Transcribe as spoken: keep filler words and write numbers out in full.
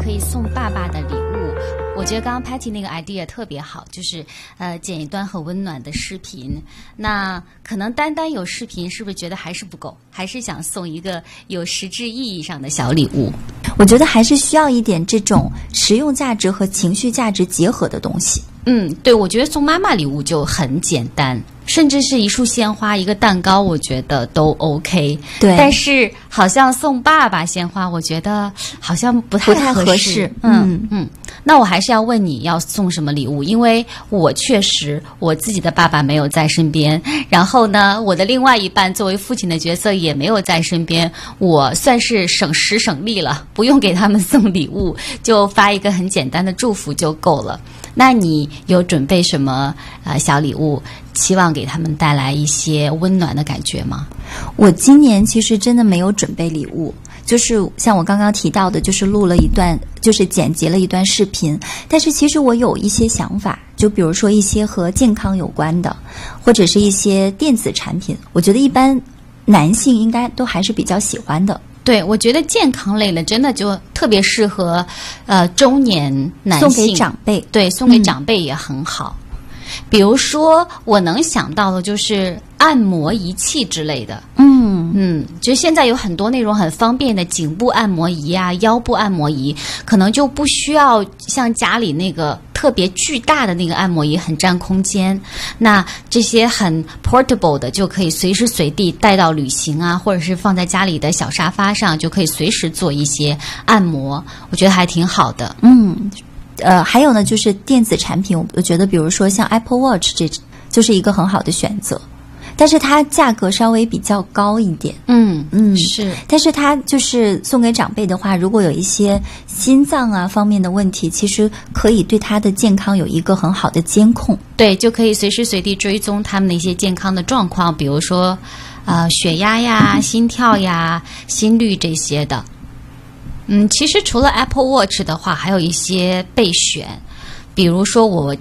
可以送爸爸的礼物。我觉得刚刚 Patty 那个 idea 特别好，就是呃剪一段很温暖的视频。那可能单单有视频，是不是觉得还是不够？还是想送一个有实质意义上的小礼物？ 我觉得还是需要一点这种实用价值和情绪价值结合的东西。 嗯，对，我觉得送妈妈礼物就很简单，甚至是一束鲜花、一个蛋糕，我觉得都 OK。 对， 但是好像送爸爸鲜花，我觉得好像不太不太合适。 嗯嗯嗯，那我还是要问你要送什么礼物，因为我确实我自己的爸爸没有在身边，然后呢，我的另外一半作为父亲的角色也没有在身边，我算是省时省力了，不用给他们送礼物，就发一个很简单的祝福就够了。那你有准备什么呃小礼物，期望给他们带来一些温暖的感觉吗？ 我今年其实真的没有准备礼物，就是像我刚刚提到的，就是录了一段，就是剪辑了一段视频。但是其实我有一些想法，就比如说一些和健康有关的，或者是一些电子产品，我觉得一般男性应该都还是比较喜欢的。 对，我觉得健康类的真的就特别适合呃中年男性， 送给长辈。 对，送给长辈也很好。嗯，比如说我能想到的就是按摩仪器之类的。 嗯嗯，就现在有很多那种很方便的颈部按摩仪啊、腰部按摩仪，可能就不需要像家里那个特别巨大的那个按摩仪很占空间。那这些很 portable 的就可以随时随地带到旅行啊，或者是放在家里的小沙发上，就可以随时做一些按摩，我觉得还挺好的。 嗯。呃，还有呢，就是电子产品，我觉得比如说像 Apple Watch， 这就是一个很好的选择，但是它价格稍微比较高一点。 嗯嗯， 是， 但是它就是送给长辈的话，如果有一些心脏啊方面的问题，其实可以对他的健康有一个很好的监控。 对，就可以随时随地追踪他们的一些健康的状况，比如说呃血压呀、心跳呀、心率这些的。嗯，其实除了 Apple Watch 的话，还有一些备选，比如说我